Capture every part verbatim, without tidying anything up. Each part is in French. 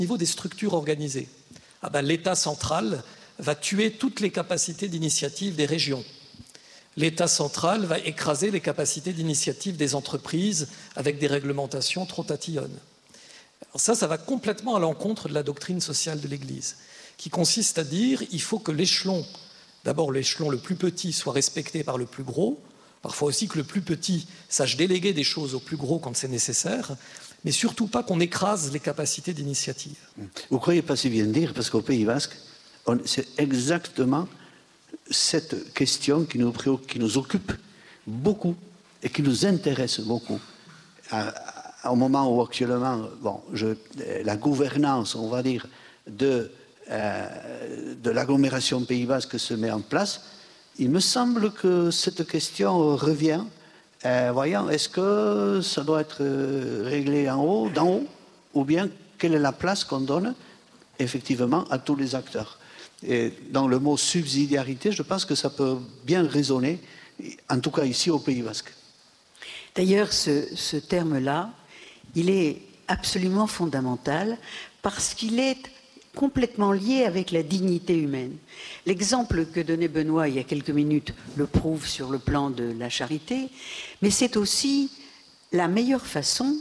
Au niveau des structures organisées, ah ben, l'État central va tuer toutes les capacités d'initiative des régions. L'État central va écraser les capacités d'initiative des entreprises avec des réglementations trop tatillonnes. Alors ça, ça va complètement à l'encontre de la doctrine sociale de l'Église, qui consiste à dire qu'il faut que l'échelon, d'abord l'échelon le plus petit soit respecté par le plus gros, parfois aussi que le plus petit sache déléguer des choses au plus gros quand c'est nécessaire, mais surtout pas qu'on écrase les capacités d'initiative. Vous ne croyez pas si bien dire, parce qu'au Pays Basque, c'est exactement cette question qui nous, qui nous occupe beaucoup et qui nous intéresse beaucoup. À, à, au moment où actuellement, bon, je, la gouvernance, on va dire, de, euh, de l'agglomération Pays Basque se met en place, il me semble que cette question revient. Euh, voyons, est-ce que ça doit être réglé en haut, d'en haut, ou bien quelle est la place qu'on donne effectivement à tous les acteurs? Et dans le mot subsidiarité, je pense que ça peut bien résonner, en tout cas ici au Pays Basque. D'ailleurs, ce, ce terme-là, il est absolument fondamental parce qu'il est complètement lié avec la dignité humaine. L'exemple que donnait Benoît il y a quelques minutes le prouve sur le plan de la charité, mais c'est aussi la meilleure façon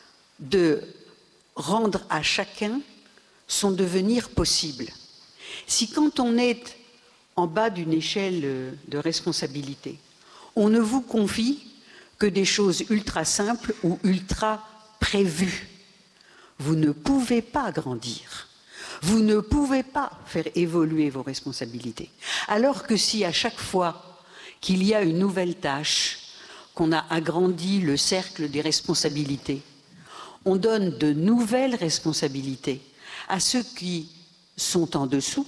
de rendre à chacun son devenir possible. Si quand on est en bas d'une échelle de responsabilité, on ne vous confie que des choses ultra simples ou ultra prévues, vous ne pouvez pas grandir. Vous ne pouvez pas faire évoluer vos responsabilités. Alors que si à chaque fois qu'il y a une nouvelle tâche, qu'on a agrandi le cercle des responsabilités, on donne de nouvelles responsabilités à ceux qui sont en dessous,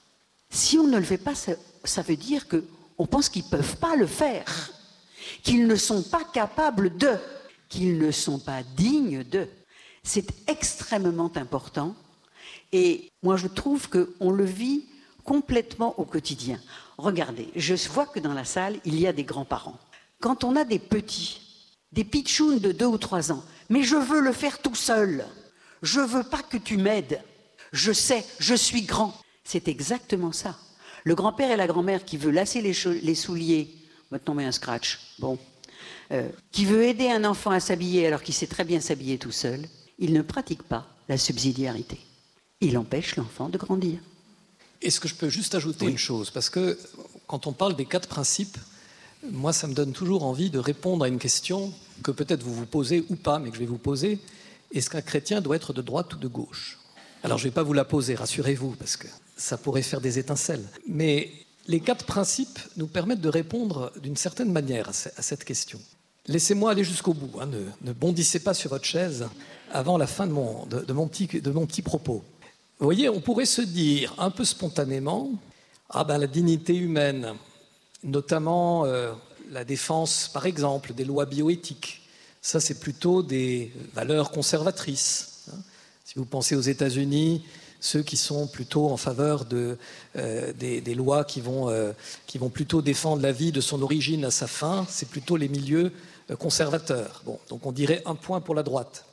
si on ne le fait pas, ça, ça veut dire qu'on pense qu'ils ne peuvent pas le faire, qu'ils ne sont pas capables de, qu'ils ne sont pas dignes de. C'est extrêmement important et moi je trouve qu'on le vit complètement au quotidien. Regardez, je vois que dans la salle, il y a des grands-parents. Quand on a des petits, des pitchouns de deux ou trois ans, mais je veux le faire tout seul, je ne veux pas que tu m'aides, je sais, je suis grand. C'est exactement ça. Le grand-père et la grand-mère qui veut lasser les, les souliers, maintenant met un scratch, bon, euh, qui veut aider un enfant à s'habiller alors qu'il sait très bien s'habiller tout seul, il ne pratique pas la subsidiarité. Il empêche l'enfant de grandir. Est-ce que je peux juste ajouter oui. une chose? Parce que quand on parle des quatre principes, moi ça me donne toujours envie de répondre à une question que peut-être vous vous posez ou pas, mais que je vais vous poser. Est-ce qu'un chrétien doit être de droite ou de gauche? Alors je ne vais pas vous la poser, rassurez-vous, parce que ça pourrait faire des étincelles. Mais les quatre principes nous permettent de répondre d'une certaine manière à cette question. Laissez-moi aller jusqu'au bout, hein, ne, ne bondissez pas sur votre chaise avant la fin de mon, de, de mon, petit, de mon petit propos. Vous voyez, on pourrait se dire un peu spontanément, ah ben la dignité humaine, notamment euh, la défense, par exemple, des lois bioéthiques, ça c'est plutôt des valeurs conservatrices. Hein. Si vous pensez aux États-Unis, ceux qui sont plutôt en faveur de, euh, des, des lois qui vont, euh, qui vont plutôt défendre la vie de son origine à sa fin, c'est plutôt les milieux euh, conservateurs. Bon, donc on dirait un point pour la droite.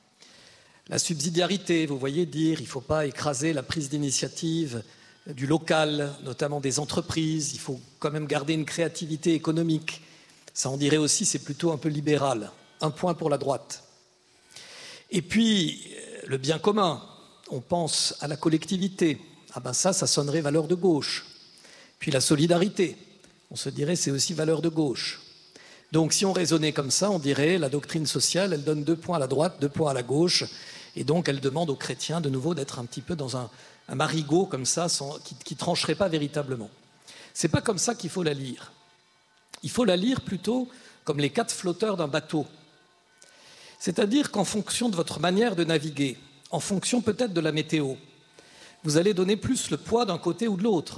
La subsidiarité, vous voyez dire, il ne faut pas écraser la prise d'initiative du local, notamment des entreprises, il faut quand même garder une créativité économique. Ça, on dirait aussi, c'est plutôt un peu libéral. Un point pour la droite. Et puis, le bien commun, on pense à la collectivité. Ah ben ça, ça sonnerait valeur de gauche. Puis la solidarité, on se dirait, c'est aussi valeur de gauche. Donc, si on raisonnait comme ça, on dirait, la doctrine sociale, elle donne deux points à la droite, deux points à la gauche, et donc elle demande aux chrétiens, de nouveau, d'être un petit peu dans un, un marigot comme ça, sans, qui ne trancherait pas véritablement. C'est pas comme ça qu'il faut la lire. Il faut la lire plutôt comme les quatre flotteurs d'un bateau. C'est-à-dire qu'en fonction de votre manière de naviguer, en fonction peut-être de la météo, vous allez donner plus le poids d'un côté ou de l'autre.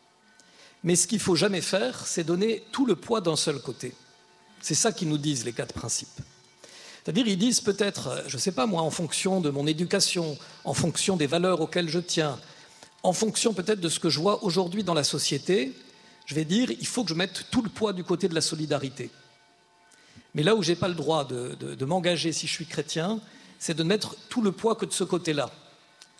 Mais ce qu'il ne faut jamais faire, c'est donner tout le poids d'un seul côté. C'est ça qu'ils nous disent, les quatre principes. C'est-à-dire, ils disent peut-être, je ne sais pas moi, en fonction de mon éducation, en fonction des valeurs auxquelles je tiens, en fonction peut-être de ce que je vois aujourd'hui dans la société, je vais dire, il faut que je mette tout le poids du côté de la solidarité. Mais là où je n'ai pas le droit de, de, de m'engager si je suis chrétien, c'est de mettre tout le poids que de ce côté-là.